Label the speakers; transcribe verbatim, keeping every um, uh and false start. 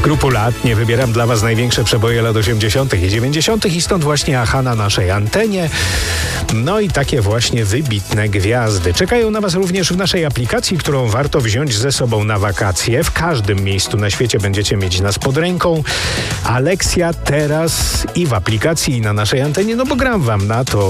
Speaker 1: skrupulatnie wybieram dla was największe przeboje lat osiemdziesiątych i dziewięćdziesiątych i stąd właśnie aha na naszej antenie. No i takie właśnie wybitne gwiazdy. Czekają na was również w naszej aplikacji, którą warto wziąć ze sobą na wakacje. W każdym miejscu na świecie będziecie mieć nas pod ręką. Aleksja teraz i w aplikacji, i na naszej antenie, no bo gram wam na to